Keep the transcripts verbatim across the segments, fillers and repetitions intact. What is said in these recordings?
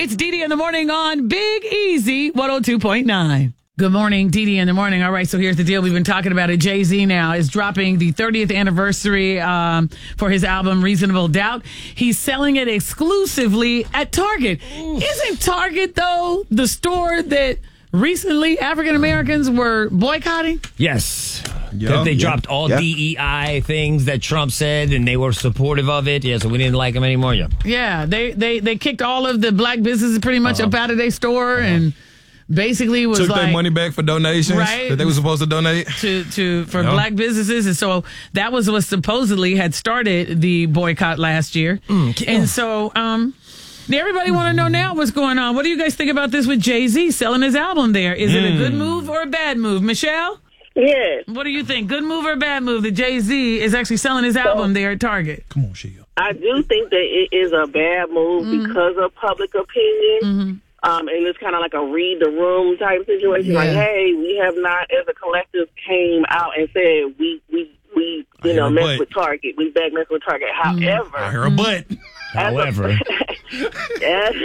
It's Dee Dee in the morning on Big Easy one oh two point nine. Good morning, Dee Dee in the morning. All right, so here's the deal. We've been talking about it. Jay-Z now is dropping the thirtieth anniversary um, for his album Reasonable Doubt. He's selling it exclusively at Target. Oof. Isn't Target, though, the store that recently African Americans were boycotting? Yes. Yep, that they yep, dropped all yep. D E I things that Trump said, and they were supportive of it. Yeah, so we didn't like them anymore. Yeah, yeah they, they, they kicked all of the black businesses pretty much uh-huh. up out of their store uh-huh. and basically was took like, their money back for donations right, that they were supposed to donate to to for yep. black businesses, and so that was what supposedly had started the boycott last year. Mm, and so um everybody want to know now what's going on. What do you guys think about this with Jay-Z selling his album there? Is mm. it a good move or a bad move, Michelle? Yes. What do you think? Good move or bad move that Jay-Z is actually selling his album there at Target? Come on, Sheila. I do think that it is a bad move mm-hmm. because of public opinion. Mm-hmm. Um, and it's kind of like a read the room type situation. Yeah. Like, hey, we have not, as a collective, came out and said we, we, we you know, mess with Target. We back mess with Target. Mm-hmm. However. I hear a butt. However. as,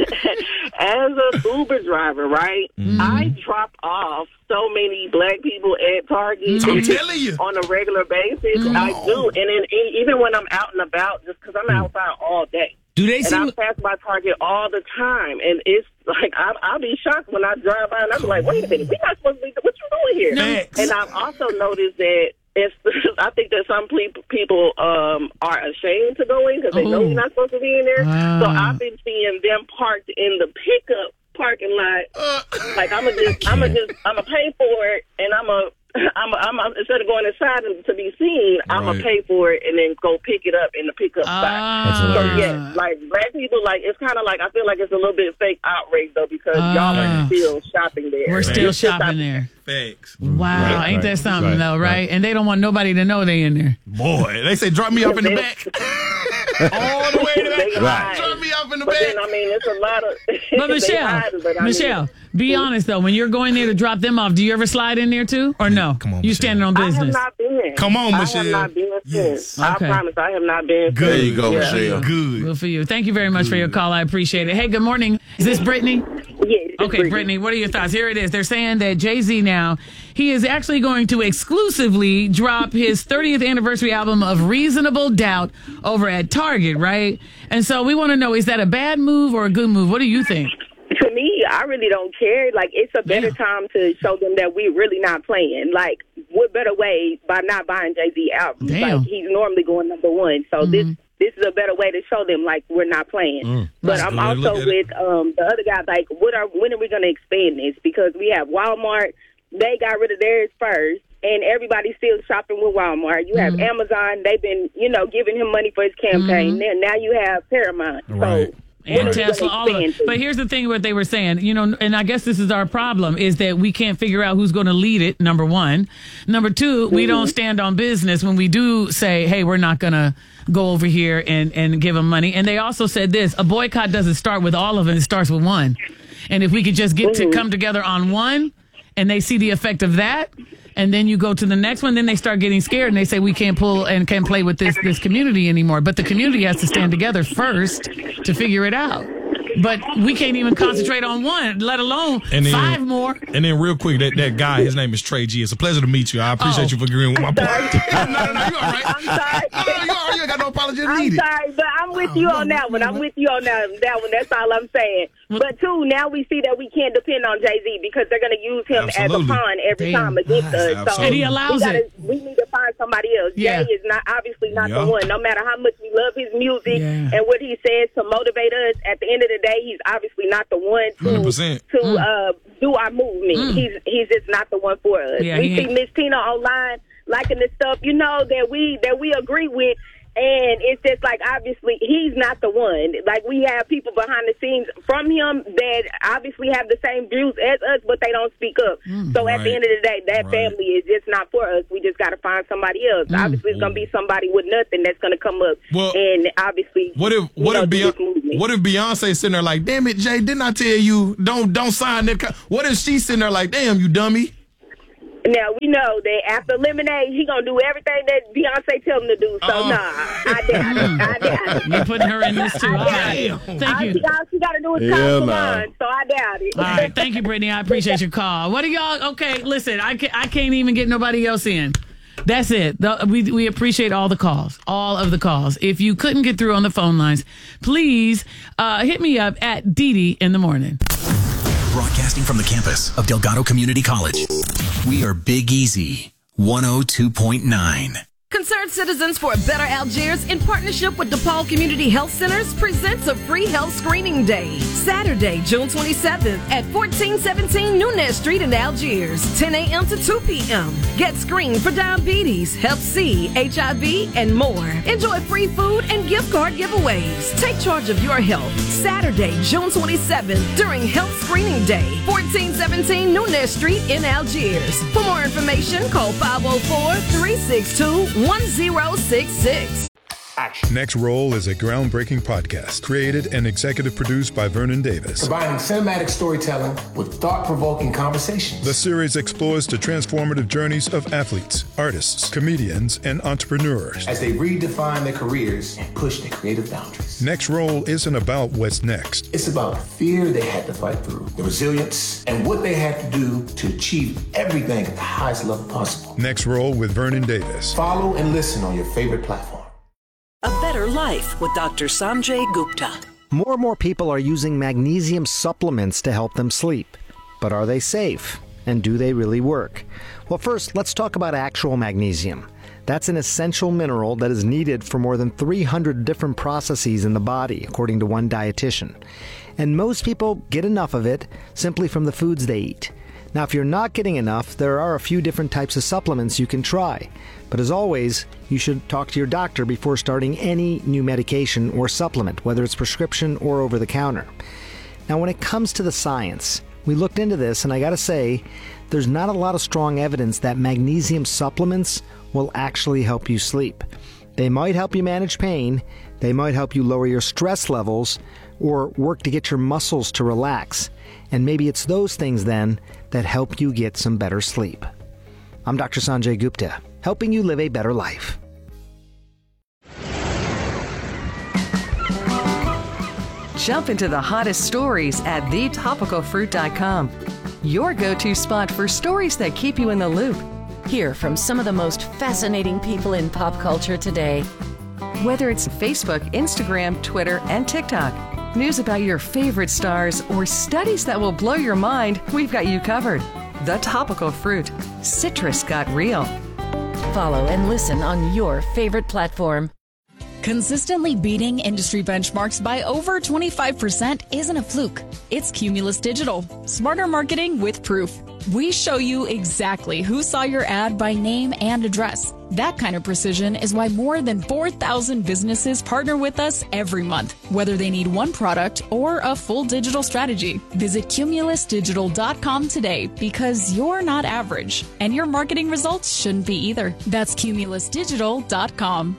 as a Uber driver, right, mm-hmm. I drop off so many black people at Target I'm telling you. on a regular basis. Come I on. do. And then even when I'm out and about, just because I'm mm. outside all day. Do they and seem... I pass by Target all the time. And it's like, I, I'll be shocked when I drive by and I'll be like, wait a minute, we're not supposed to be, what you doing here? Thanks. And I've also noticed that it's, I think that some people um, are ashamed to go in because they know you're not supposed to be in there. Uh. So I've been seeing them parked in the pickup parking lot. Uh. Like I'm gonna just, I'm gonna just, I'm gonna pay for it, and I'm a, I'm, a, I'm a, instead of going inside to be seen, I'm gonna pay for it and then go pick it up in the pickup uh. spot. So yeah, like black people, like it's kind of like I feel like it's a little bit fake outrage though because uh. y'all are still shopping there. We're still shopping there. Facts. Wow, right, ain't right, that something right, though, right? right? And they don't want nobody to know they in there. Boy, they say drop me off in the back. All the way to the back. Right. Drop me off in the but back. Then, I mean, it's a lot of. But Michelle, hide, but Michelle, mean, be honest though. When you're going there to drop them off, do you ever slide in there too, or no? Come on, you Michelle. standing on business. I have not been. Come on, Michelle. I have not been yes. since. Okay. I promise, I have not been. Good. Since. There you go, yeah. Michelle. Good. Good for you. Thank you very much good. for your call. I appreciate it. Hey, good morning. Is this Brittany? Yes. Okay, Brittany, what are your thoughts? Here it is. They're saying that Jay-Z now, he is actually going to exclusively drop his thirtieth anniversary album of Reasonable Doubt over at Target, right? And so we want to know, is that a bad move or a good move? What do you think? To me, I really don't care. Like, it's a better yeah. time to show them that we're really not playing. Like, what better way by not buying Jay-Z albums? Damn. Like, he's normally going number one. So mm-hmm. this this is a better way to show them, like, we're not playing. Mm. But I'm also with um, the other guys, like, what are when are we going to expand this? Because we have Walmart. They got rid of theirs first. And everybody's still shopping with Walmart. You have mm-hmm. Amazon. They've been, you know, giving him money for his campaign. Mm-hmm. Now you have Paramount. Right. So, and Tesla, all of it. But here's the thing: what they were saying, you know, and I guess this is our problem is that we can't figure out who's going to lead it. Number one, number two, mm-hmm. we don't stand on business when we do say, "Hey, we're not going to go over here and and give them money." And they also said this: a boycott doesn't start with all of it; it starts with one. And if we could just get mm-hmm. to come together on one, and they see the effect of that. And then you go to the next one, then they start getting scared and they say we can't pull and can't play with this this community anymore. But the community has to stand together first to figure it out. But we can't even concentrate on one, let alone and then, five more. And then real quick, that, that guy, his name is Trey G. It's a pleasure to meet you. I appreciate oh. you for agreeing with my point. no, no, no, you all right. I'm sorry. No, no, you all right. You ain't got no apology I'm needed. sorry, but I'm with you on that one. I'm with you on that, that one. That's all I'm saying. But, two, now we see that we can't depend on Jay-Z because they're going to use him Absolutely. as a pawn every Damn. time against us. So and he allows we gotta, it. We need to find somebody else. Yeah. Jay is not obviously not yeah. the one. No matter how much we love his music yeah. and what he says to motivate us, at the end of the day, he's obviously not the one to, one hundred percent. to mm. uh, do our movement. Mm. He's he's just not the one for us. Yeah, we see ain't. Miss Tina online liking the stuff, you know, that we that we agree with. And it's just like, obviously, he's not the one. Like, we have people behind the scenes from him that obviously have the same views as us, but they don't speak up. Mm, so right. at the end of the day, that right. family is just not for us. We just got to find somebody else. Mm, obviously, it's going to be somebody with nothing that's going to come up. Well, and obviously, what if what know, if Beyonce, what if Beyonce sitting there like, damn it, Jay, didn't I tell you don't don't sign that? Co-? What if she's sitting there like, damn, you dummy? Now, we know that after Lemonade, he going to do everything that Beyonce tell him to do. So, Uh-oh. nah, I doubt it. I doubt it. You're putting her in this, too. All right. Thank All you. she got, she got to do is Yeah, call man. Salon, so I doubt it. All right. Thank you, Brittany. I appreciate your call. What are y'all? Okay, listen, I can't, I can't even get nobody else in. That's it. The, we, we appreciate all the calls, all of the calls. If you couldn't get through on the phone lines, please uh, hit me up at Dee Dee in the morning. Broadcasting from the campus of Delgado Community College, we are Big Easy one oh two point nine. Concerned Citizens for a Better Algiers, in partnership with DePaul Community Health Centers, presents a free health screening day. Saturday, June twenty-seventh at fourteen seventeen Nunez Street in Algiers, ten a.m. to two p.m. Get screened for diabetes, hep C, H I V, and more. Enjoy free food and gift card giveaways. Take charge of your health. Saturday, June twenty-seventh during Health Screening Day, fourteen seventeen Nunez Street in Algiers. For more information, call five oh four, three six two, one oh six six. Next Roll is a groundbreaking podcast created and executive produced by Vernon Davis. Combining cinematic storytelling with thought-provoking conversations. The series explores the transformative journeys of athletes, artists, comedians, and entrepreneurs as they redefine their careers and push their creative boundaries. Next Roll isn't about what's next. It's about the fear they had to fight through, the resilience, and what they had to do to achieve everything at the highest level possible. Next Roll with Vernon Davis. Follow and listen on your favorite platform. A Better Life with Doctor Sanjay Gupta. More and more people are using magnesium supplements to help them sleep. But are they safe? And do they really work? Well, first, let's talk about actual magnesium. That's an essential mineral that is needed for more than three hundred different processes in the body, according to one dietitian. And most people get enough of it simply from the foods they eat. Now, if you're not getting enough, there are a few different types of supplements you can try. But as always, you should talk to your doctor before starting any new medication or supplement, whether it's prescription or over the counter. Now, when it comes to the science, we looked into this, and I gotta say, there's not a lot of strong evidence that magnesium supplements will actually help you sleep. They might help you manage pain, they might help you lower your stress levels, or work to get your muscles to relax. And maybe it's those things then that help you get some better sleep. I'm Doctor Sanjay Gupta, helping you live a better life. Jump into the hottest stories at the topical fruit dot com. Your go-to spot for stories that keep you in the loop. Hear from some of the most fascinating people in pop culture today. Whether it's Facebook, Instagram, Twitter, and TikTok, news about your favorite stars, or studies that will blow your mind, we've got you covered. The Topical Fruit. Citrus got real. Follow and listen on your favorite platform. Consistently beating industry benchmarks by over twenty-five percent isn't a fluke. It's Cumulus Digital. Smarter marketing with proof. We show you exactly who saw your ad by name and address. That kind of precision is why more than four thousand businesses partner with us every month, whether they need one product or a full digital strategy. Visit cumulus digital dot com today, because you're not average, and your marketing results shouldn't be either. That's cumulus digital dot com.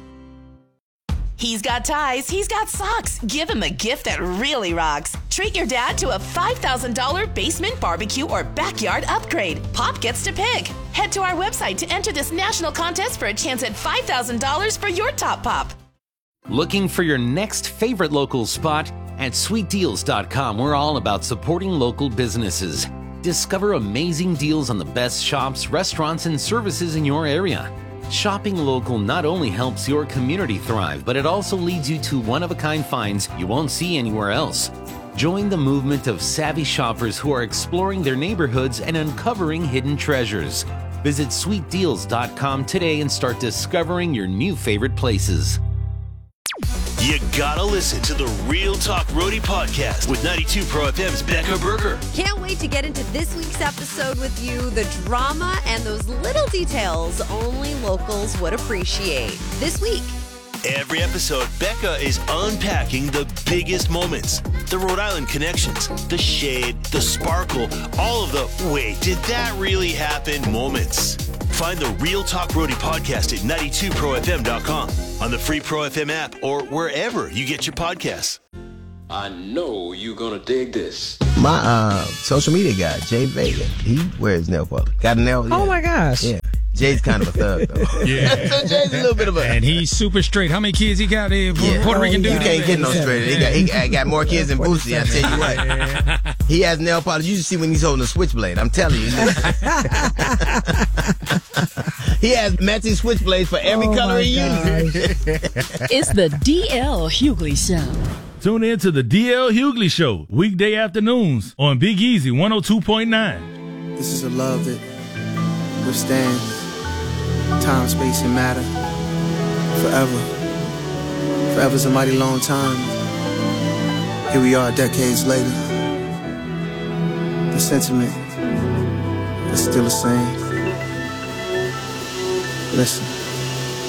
He's got ties, he's got socks. Give him a gift that really rocks. Treat your dad to a five thousand dollars basement barbecue or backyard upgrade. Pop gets to pick. Head to our website to enter this national contest for a chance at five thousand dollars for your top pop. Looking for your next favorite local spot? At sweet deals dot com, we're all about supporting local businesses. Discover amazing deals on the best shops, restaurants, and services in your area. Shopping local not only helps your community thrive, but it also leads you to one-of-a-kind finds you won't see anywhere else. Join the movement of savvy shoppers who are exploring their neighborhoods and uncovering hidden treasures. Visit sweet deals dot com today and start discovering your new favorite places. You gotta listen to the Real Talk Roadie podcast with ninety-two Pro F M's Becca Berger. Can't wait to get into this week's episode with you. The drama and those little details only locals would appreciate. This week. Every episode, Becca is unpacking the biggest moments. The Rhode Island connections, the shade, the sparkle, all of the wait, did that really happen moments. Find the Real Talk Roadie podcast at ninety-two pro f m dot com, on the free Pro F M app, or wherever you get your podcasts. I know you're gonna dig this. My uh, social media guy, Jay Vega, he wears nail polish. Got a nail? Yeah. Oh my gosh. Yeah. Jay's kind of a thug, though. Yeah. So Jay's a little bit of a... And he's super straight. How many kids he got there? Yeah. Puerto Rican dude? You can't get no straight. He got, he got, got more kids than Boosie, I tell you what. He has nail polish. You should see when he's holding a switchblade. I'm telling you. He has matching switchblades for every Oh color my he uses. It's the D L Hughley Show. Tune in to the D L Hughley Show, weekday afternoons on Big Easy one oh two point nine. This is a love that withstands time, space, and matter forever. Forever's a mighty long time. Here we are decades later. The sentiment is still the same. Listen.